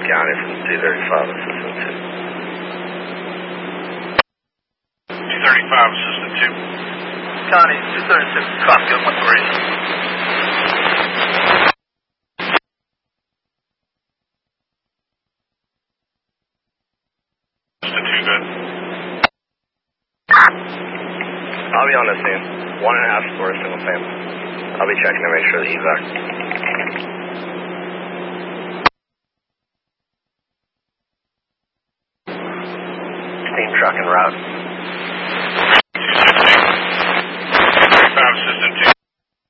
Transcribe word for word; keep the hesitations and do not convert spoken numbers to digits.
County from two thirty-five, Assistant two. two thirty-five, Assistant two. County, two thirty-six, copy, what's the reason? Assistant two, good. I'll be on the scene. One and a half story, single family. I'll be checking to make sure the evac. Steam truck en route.